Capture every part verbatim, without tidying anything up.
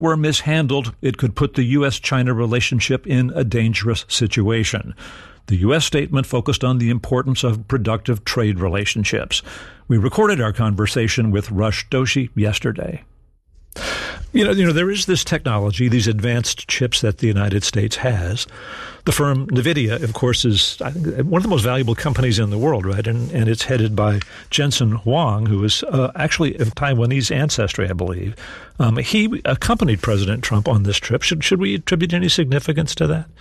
were mishandled, it could put the U S China relationship in a dangerous situation. The U S statement focused on the importance of productive trade relationships. We recorded our conversation with Rush Doshi yesterday. You know, you know, there is this technology, these advanced chips that the United States has. The firm NVIDIA, of course, is I think, one of the most valuable companies in the world, right? And, and it's headed by Jensen Huang, who is uh, actually of Taiwanese ancestry, I believe. Um, he accompanied President Trump on this trip. Should, should we attribute any significance to that?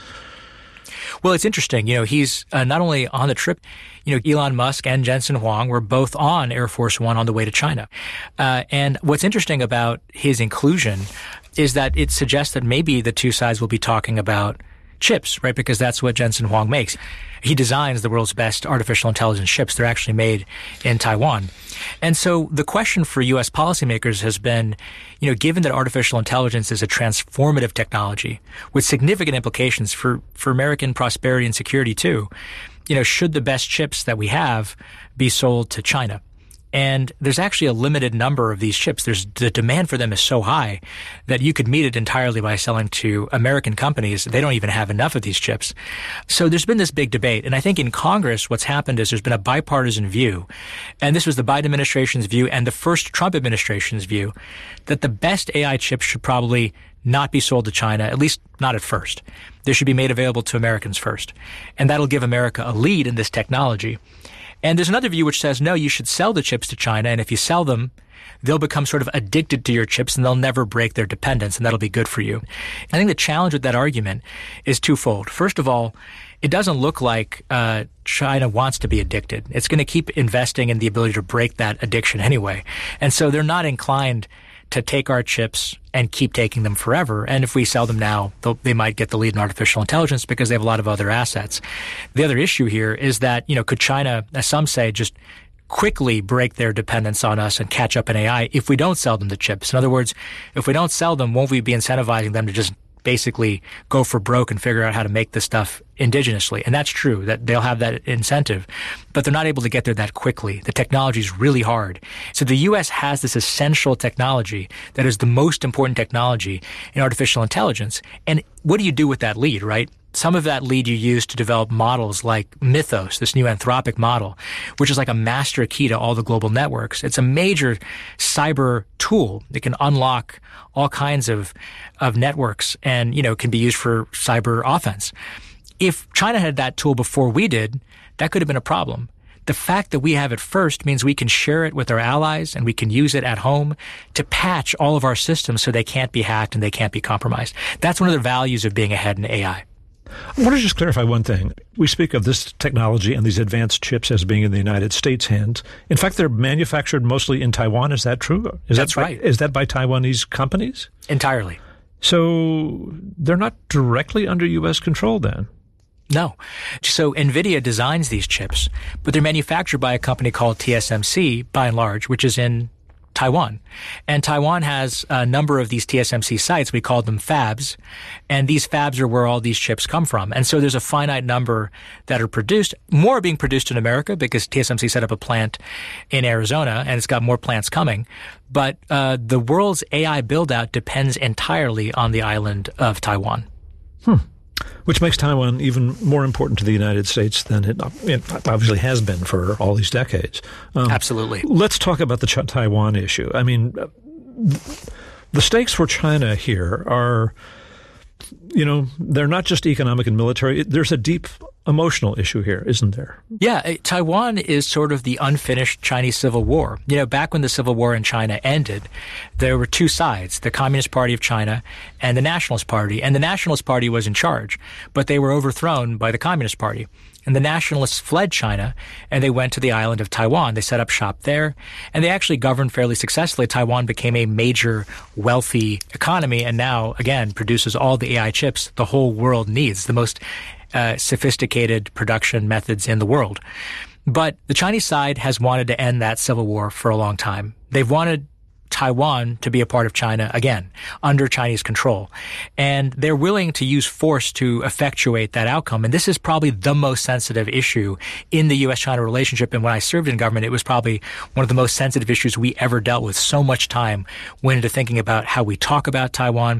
Well, it's interesting. You know, he's uh, not only on the trip, you know, Elon Musk and Jensen Huang were both on Air Force One on the way to China. Uh, and what's interesting about his inclusion is that it suggests that maybe the two sides will be talking about chips, right? Because that's what Jensen Huang makes. He designs the world's best artificial intelligence chips. They're actually made in Taiwan. And so the question for U S policymakers has been, you know, given that artificial intelligence is a transformative technology with significant implications for, for American prosperity and security too, you know, should the best chips that we have be sold to China? And there's actually a limited number of these chips. There's the demand for them is so high that you could meet it entirely by selling to American companies. They don't even have enough of these chips. So there's been this big debate. And I think in Congress, what's happened is there's been a bipartisan view. And this was the Biden administration's view and the first Trump administration's view that the best A I chips should probably not be sold to China, at least not at first. They should be made available to Americans first. And that'll give America a lead in this technology. And there's another view which says, no, you should sell the chips to China, and if you sell them, they'll become sort of addicted to your chips and they'll never break their dependence, and that'll be good for you. I think the challenge with that argument is twofold. First of all, it doesn't look like uh, China wants to be addicted. It's going to keep investing in the ability to break that addiction anyway. And so they're not inclined to take our chips and keep taking them forever. And if we sell them now, they might get the lead in artificial intelligence because they have a lot of other assets. The other issue here is that, you know, could China, as some say, just quickly break their dependence on us and catch up in A I if we don't sell them the chips? In other words, if we don't sell them, won't we be incentivizing them to just basically go for broke and figure out how to make this stuff indigenously? And that's true, that they'll have that incentive, but they're not able to get there that quickly. The technology is really hard. So the U S has this essential technology that is the most important technology in artificial intelligence. And what do you do with that lead, right? Some of that lead you use to develop models like Mythos, this new Anthropic model, which is like a master key to all the global networks. It's a major cyber tool that can unlock all kinds of, of networks and, you know, can be used for cyber offense. If China had that tool before we did, that could have been a problem. The fact that we have it first means we can share it with our allies and we can use it at home to patch all of our systems so they can't be hacked and they can't be compromised. That's one of the values of being ahead in A I. I want to just clarify one thing. We speak of this technology and these advanced chips as being in the United States' hands. In fact, they're manufactured mostly in Taiwan. Is that true? Is That's that by, right. Is that by Taiwanese companies? Entirely. So they're not directly under U S control then? No. So NVIDIA designs these chips, but they're manufactured by a company called T S M C, by and large, which is in Taiwan. And Taiwan has a number of these T S M C sites. We call them fabs. And these fabs are where all these chips come from. And so there's a finite number that are produced. More are being produced in America because T S M C set up a plant in Arizona and it's got more plants coming. But uh, the world's A I build-out depends entirely on the island of Taiwan. Hmm. Which makes Taiwan even more important to the United States than it, it obviously has been for all these decades. Um, Absolutely. Let's talk about the Ch- Taiwan issue. I mean, the stakes for China here are, you know, they're not just economic and military. There's a deep emotional issue here, isn't there? Yeah, Taiwan is sort of the unfinished Chinese Civil War. You know, back when the Civil War in China ended, there were two sides, the Communist Party of China and the Nationalist Party. And the Nationalist Party was in charge, but they were overthrown by the Communist Party. And the nationalists fled China, and they went to the island of Taiwan. They set up shop there, and they actually governed fairly successfully. Taiwan became a major, wealthy economy, and now, again, produces all the A I chips the whole world needs, the most uh, sophisticated production methods in the world. But the Chinese side has wanted to end that civil war for a long time. They've wanted Taiwan to be a part of China again, under Chinese control. And they're willing to use force to effectuate that outcome. And this is probably the most sensitive issue in the U S China relationship. And when I served in government, it was probably one of the most sensitive issues we ever dealt with. So much time went into thinking about how we talk about Taiwan,